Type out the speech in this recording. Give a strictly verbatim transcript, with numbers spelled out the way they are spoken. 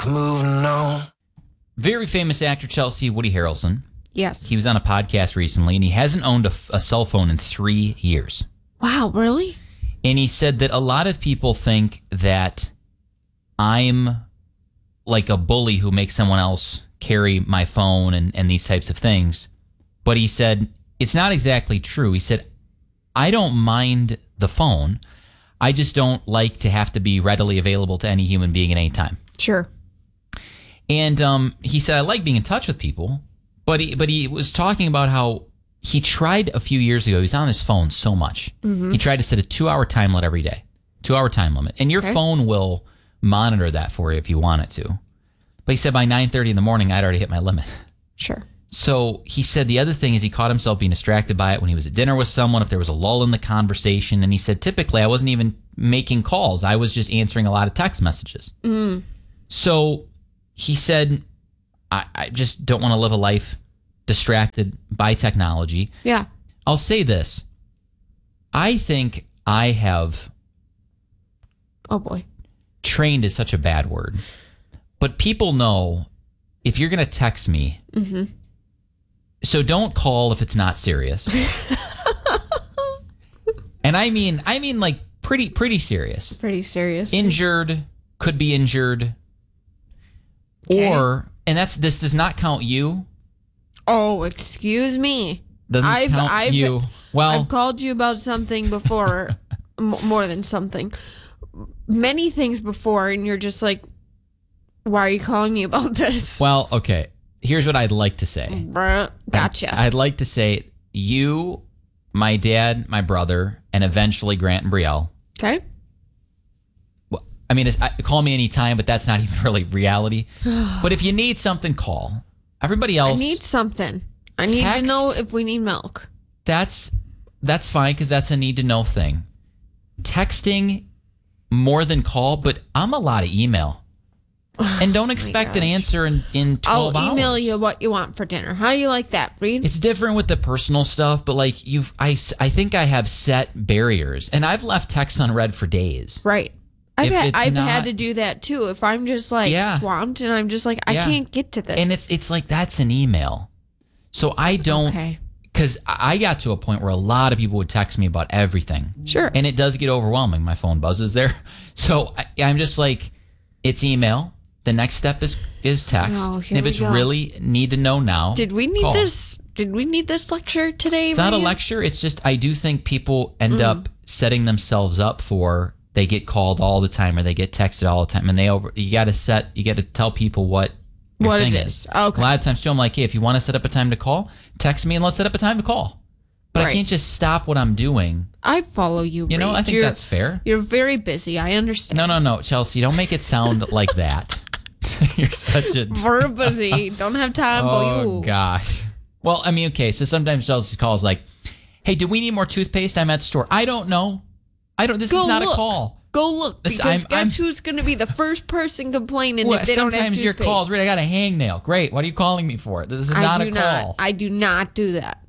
moving on. Very famous actor, Chelsea, Woody Harrelson. Yes. He was on a podcast recently, and he hasn't owned a, a cell phone in three years. Wow, really? And he said that a lot of people think that I'm like a bully who makes someone else carry my phone and, and these types of things. But he said, it's not exactly true. He said, I don't mind the phone. I just don't like to have to be readily available to any human being at any time. Sure. And um, he said, I like being in touch with people. But he, but he was talking about how he tried a few years ago. He was on his phone so much. Mm-hmm. He tried to set a two-hour time limit every day. Two-hour time limit. And your okay. phone will monitor that for you if you want it to. But he said by nine thirty in the morning, I'd already hit my limit. Sure. So he said the other thing is he caught himself being distracted by it when he was at dinner with someone, if there was a lull in the conversation. And he said, typically, I wasn't even making calls. I was just answering a lot of text messages. Mm. So he said, I, I just don't want to live a life distracted by technology. Yeah. I'll say this. I think I have... Oh, boy. Trained is such a bad word. But people know if you're going to text me... Mm-hmm. So don't call if it's not serious. And I mean, I mean like pretty, pretty serious. Pretty serious. Injured, could be injured. Okay. Or, and that's, this does not count you. Oh, excuse me. Doesn't I've, count I've, you. Well, I've called you about something before, m- more than something. Many things before, and you're just like, why are you calling me about this? Well, okay. Here's what I'd like to say. Bruh, gotcha. I'd like to say you, my dad, my brother, and eventually Grant and Brielle. Okay. Well, I mean, it's, I, call me anytime, but that's not even really reality. But if you need something, call. Everybody else. I need something. I need text, to know if we need milk. That's that's fine because that's a need to know thing. Texting more than call, but I'm a lot of email. And don't expect an answer in, in twelve hours. I'll email you what you want for dinner. How do you like that, Reed? It's different with the personal stuff, but like you've, I, I think I have set barriers, and I've left texts unread for days. Right. I've, If had, it's I've not- had to do that too. If I'm just like Yeah. swamped and I'm just like, I Yeah. can't get to this. And it's it's like that's an email. So I don't, Okay. because I got to a point where a lot of people would text me about everything. Sure. And it does get overwhelming. My phone buzzes there. So I, I'm just like, it's email. The next step is is text. Oh, and here if we it's go. really need to know now, Did we need call. this? Did we need this lecture today? It's not a Reed? lecture. It's just I do think people end Mm. up setting themselves up for they get called all the time or they get texted all the time, and they over. You got to set. You got to tell people what your What thing it is. is. Okay. A lot of times, too, I'm like, hey, if you want to set up a time to call, text me and let's set up a time to call. But I Right. can't just stop what I'm doing. I follow you. You know, Reed. I think you're, that's fair. You're very busy. I understand. No, no, no, Chelsea, don't make it sound like that. You're such a. We're busy. Don't have time for Oh you. gosh. Well, I mean, okay. So sometimes Chelsea calls like, "Hey, do we need more toothpaste? I'm at the store. I don't know. I don't. This Go is not look. a call. Go look, This- because I'm- guess I'm- who's going to be the first person complaining Well, if they don't have sometimes your toothpaste? calls, Rick, I got a hangnail. Great. What are you calling me for? This is I not do a not. call. I do not do that.